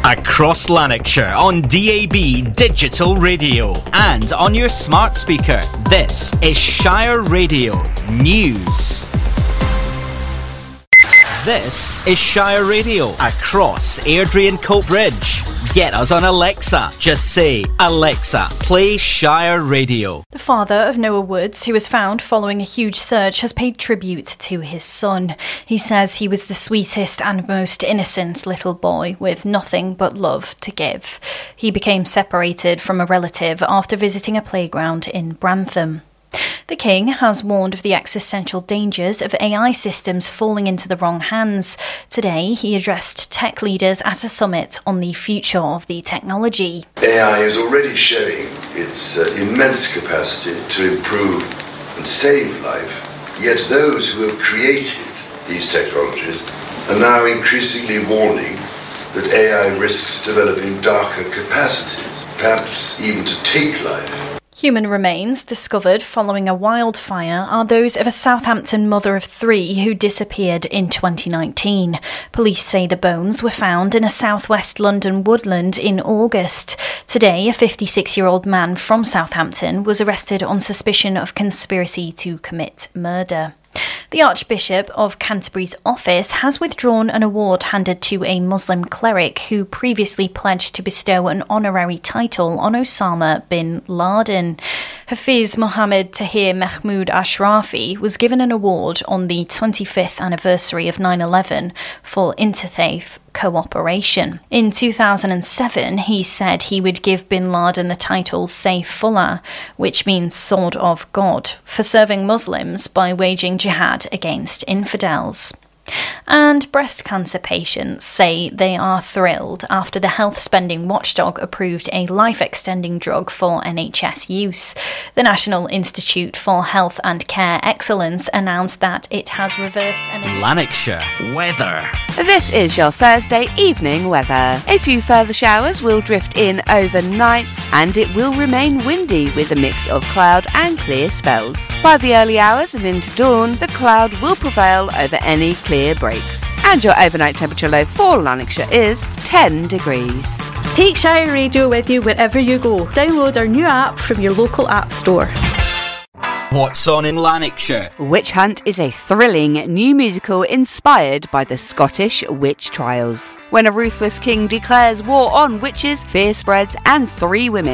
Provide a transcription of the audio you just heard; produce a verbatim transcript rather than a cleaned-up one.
across Lanarkshire on D A B Digital Radio and on your smart speaker. This is Shire Radio News. This is Shire Radio across Airdrie and Cope Bridge. Get us on Alexa. Just say, Alexa, play Shire Radio. The father of Noah Woods, who was found following a huge search, has paid tribute to his son. He says he was the sweetest and most innocent little boy with nothing but love to give. He became separated from a relative after visiting a playground in Brantham. The King has warned of the existential dangers of A I systems falling into the wrong hands. Today, he addressed tech leaders at a summit on the future of the technology. A I is already showing its uh, immense capacity to improve and save life, yet those who have created these technologies are now increasingly warning that A I risks developing darker capacities, perhaps even to take life. Human remains discovered following a wildfire are those of a Southampton mother of three who disappeared in twenty nineteen. Police say the bones were found in a southwest London woodland in August. Today, a fifty-six-year-old man from Southampton was arrested on suspicion of conspiracy to commit murder. The Archbishop of Canterbury's office has withdrawn an award handed to a Muslim cleric who previously pledged to bestow an honorary title on Osama bin Laden. Hafiz Mohammed Tahir Mahmoud Ashrafi was given an award on the twenty-fifth anniversary of nine eleven for interfaith cooperation. In two thousand seven, he said he would give bin Laden the title Saifullah, which means sword of God, for serving Muslims by waging jihad against infidels. And breast cancer patients say they are thrilled after the health spending watchdog approved a life-extending drug for N H S use. The National Institute for Health and Care Excellence announced that it has reversed an... Lanarkshire weather. This is your Thursday evening weather. A few further showers will drift in overnight and it will remain windy with a mix of cloud and clear spells. By the early hours and into dawn, the cloud will prevail over any clear breaks. And your overnight temperature low for Lanarkshire is ten degrees. Take Shire Radio with you wherever you go. Download our new app from your local app store. What's on in Lanarkshire? Witch Hunt is a thrilling new musical inspired by the Scottish witch trials. When a ruthless king declares war on witches, fear spreads and three women